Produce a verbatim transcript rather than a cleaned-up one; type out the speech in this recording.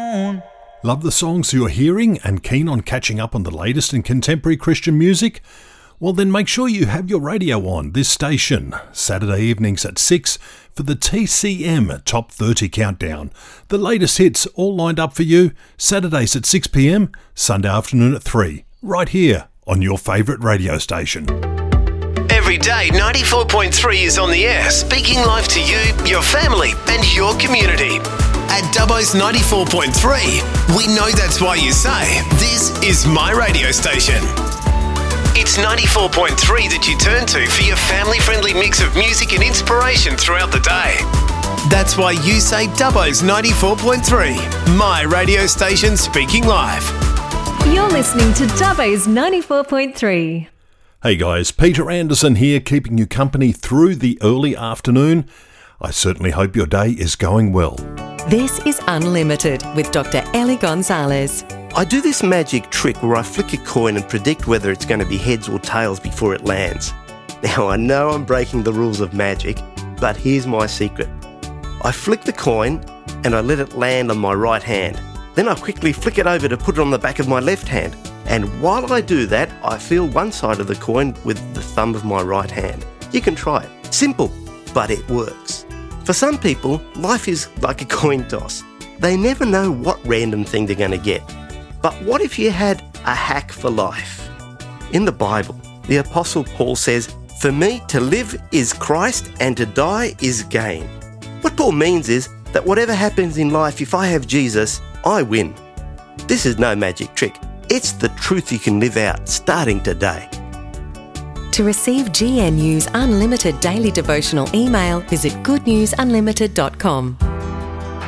on. Love the songs you're hearing and keen on catching up on the latest in contemporary Christian music? Well, then make sure you have your radio on this station, Saturday evenings at six for the T C M Top thirty Countdown. The latest hits all lined up for you, Saturdays at six p m, Sunday afternoon at three, right here on your favourite radio station. Every day, ninety-four point three is on the air, speaking live to you, your family and your community. At Dubbo's ninety-four point three, we know that's why you say, this is my radio station. It's ninety-four point three that you turn to for your family-friendly mix of music and inspiration throughout the day. That's why you say Dubbo's ninety-four point three, my radio station speaking live. You're listening to Dubbo's ninety-four point three. Hey guys, Peter Anderson here, keeping you company through the early afternoon. I certainly hope your day is going well. This is Unlimited with Doctor Ellie Gonzalez. I do this magic trick where I flick a coin and predict whether it's going to be heads or tails before it lands. Now, I know I'm breaking the rules of magic, but here's my secret. I flick the coin and I let it land on my right hand. Then I quickly flick it over to put it on the back of my left hand. And while I do that, I feel one side of the coin with the thumb of my right hand. You can try it. Simple, but it works. For some people, life is like a coin toss. They never know what random thing they're going to get. But what if you had a hack for life? In the Bible, the Apostle Paul says, "For me to live is Christ and to die is gain." What Paul means is that whatever happens in life, if I have Jesus, I win. This is no magic trick. It's the truth you can live out starting today. To receive G N U's unlimited daily devotional email, visit good news unlimited dot com.